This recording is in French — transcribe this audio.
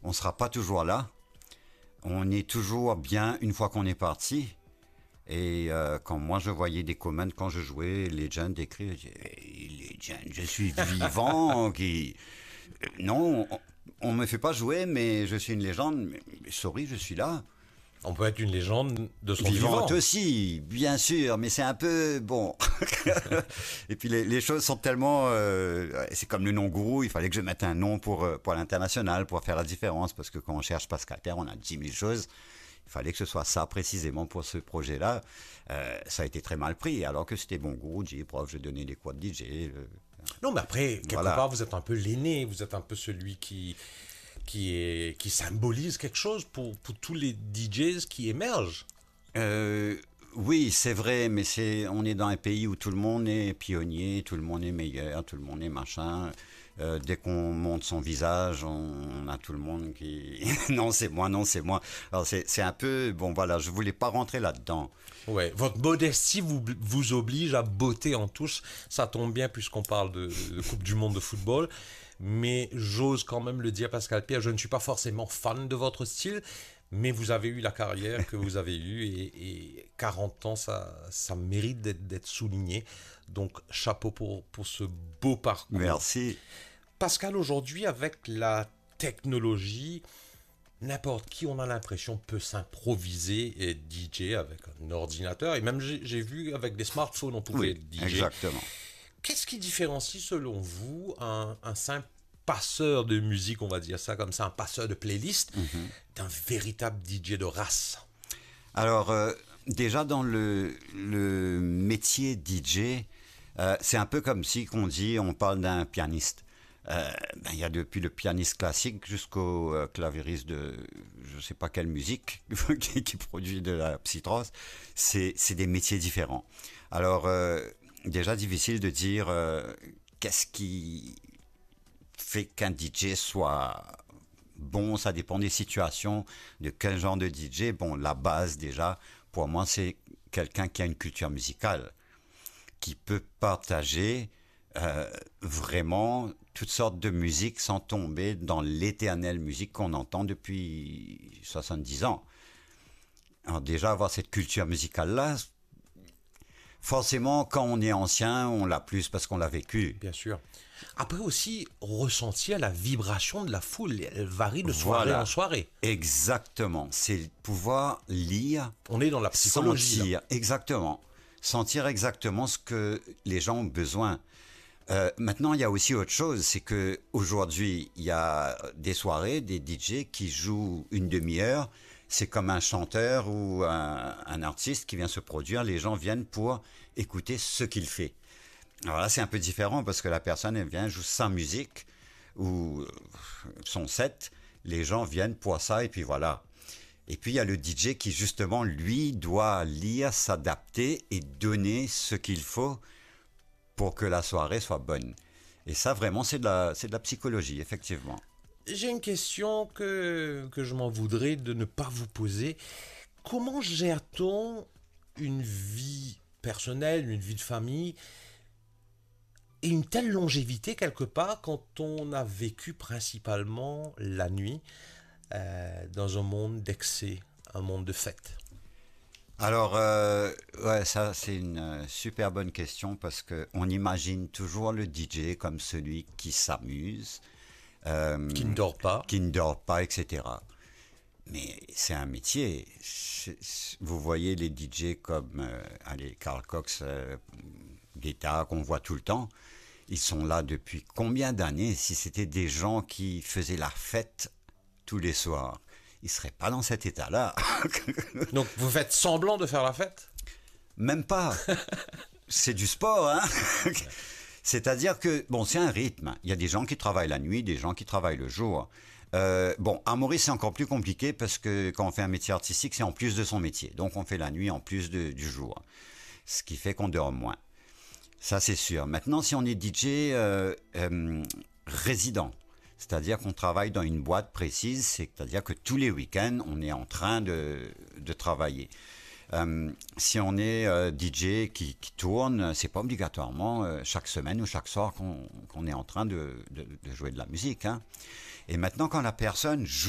on sera pas toujours là. On est toujours bien une fois qu'on est parti. Et quand moi je voyais des comments quand je jouais Legend écrit, je disais, hey, Legend, je suis vivant. Non, on me fait pas jouer, mais je suis une légende. Mais sorry, je suis là. On peut être une légende de son vivant. Vivante aussi, bien sûr, mais c'est un peu bon. Et puis les choses sont tellement, c'est comme le nom Gourou. Il fallait que je mette un nom pour l'international, pour faire la différence, parce que quand on cherche Pascal Pierre, on a 10 000 choses. Il fallait que ce soit ça précisément pour ce projet-là. Ça a été très mal pris, alors que c'était bon Gourou, J-Prof, je donnais les quads DJ. Non, mais après, quelque Voilà. part, vous êtes un peu l'aîné, vous êtes un peu celui qui symbolise quelque chose pour tous les DJs qui émergent. Oui, c'est vrai, mais on est dans un pays où tout le monde est pionnier, tout le monde est meilleur, tout le monde est machin. Dès qu'on monte son visage, on a tout le monde qui non c'est moi, non c'est moi. Alors c'est un peu bon voilà, je voulais pas rentrer là-dedans. Ouais, votre modestie vous oblige à botter en touche. Ça tombe bien puisqu'on parle de Coupe du Monde de football. Mais j'ose quand même le dire, Pascal Pierre, je ne suis pas forcément fan de votre style, mais vous avez eu la carrière que vous avez eue et 40 ans, ça mérite d'être souligné. Donc, chapeau pour ce beau parcours. Merci. Pascal, aujourd'hui, avec la technologie, n'importe qui, on a l'impression, peut s'improviser et DJ avec un ordinateur. Et même, j'ai vu, avec des smartphones, on pouvait être DJ. Exactement. Qu'est-ce qui différencie, selon vous, un simple passeur de musique, on va dire ça comme ça, un passeur de playlist, d'un véritable DJ de race? Alors, déjà dans le métier DJ, c'est un peu comme si on parle d'un pianiste. Il y a depuis le pianiste classique jusqu'au clavieriste de je sais pas quelle musique qui produit de la psytrance. C'est des métiers différents. Alors déjà difficile de dire qu'est-ce qui fait qu'un DJ soit bon, ça dépend des situations, de quel genre de DJ. Bon, la base déjà, pour moi, c'est quelqu'un qui a une culture musicale, qui peut partager vraiment toutes sortes de musiques sans tomber dans l'éternelle musique qu'on entend depuis 70 ans. Alors déjà, avoir cette culture musicale-là, forcément, quand on est ancien, on l'a plus parce qu'on l'a vécu. Bien sûr. Après aussi, ressentir la vibration de la foule. Elle varie de soirée en soirée. Exactement. C'est pouvoir lire. On est dans la psychologie. Sentir, exactement. Sentir exactement ce que les gens ont besoin. Maintenant, il y a aussi autre chose, c'est que aujourd'hui, il y a des soirées, des DJ qui jouent une demi-heure. C'est comme un chanteur ou un artiste qui vient se produire. Les gens viennent pour écouter ce qu'il fait. Alors là, c'est un peu différent parce que la personne, elle vient, joue sa musique ou son set. Les gens viennent pour ça et puis voilà. Et puis, il y a le DJ qui, justement, lui, doit lire, s'adapter et donner ce qu'il faut pour que la soirée soit bonne. Et ça, vraiment, c'est de la psychologie, effectivement. J'ai une question que je m'en voudrais de ne pas vous poser. Comment gère-t-on une vie personnelle, une vie de famille et une telle longévité quelque part quand on a vécu principalement la nuit dans un monde d'excès, un monde de fête? Alors, ouais, ça c'est une super bonne question parce que on imagine toujours le DJ comme celui qui s'amuse, Qui ne dort pas, etc. Mais c'est un métier. Vous voyez les DJ comme Carl Cox, Guetta qu'on voit tout le temps. Ils sont là depuis combien d'années? Si c'était des gens qui faisaient la fête tous les soirs, ils seraient pas dans cet état-là. Donc vous faites semblant de faire la fête? Même pas. C'est du sport, hein. C'est-à-dire que, bon, c'est un rythme. Il y a des gens qui travaillent la nuit, des gens qui travaillent le jour. Bon, à Maurice, c'est encore plus compliqué parce que quand on fait un métier artistique, c'est en plus de son métier. Donc, on fait la nuit en plus du jour. Ce qui fait qu'on dort moins. Ça, c'est sûr. Maintenant, si on est DJ résident, c'est-à-dire qu'on travaille dans une boîte précise, c'est-à-dire que tous les week-ends, on est en train de travailler. Si on est DJ qui tourne, c'est pas obligatoirement chaque semaine ou chaque soir qu'on est en train de jouer de la musique, hein. Et maintenant, quand la personne joue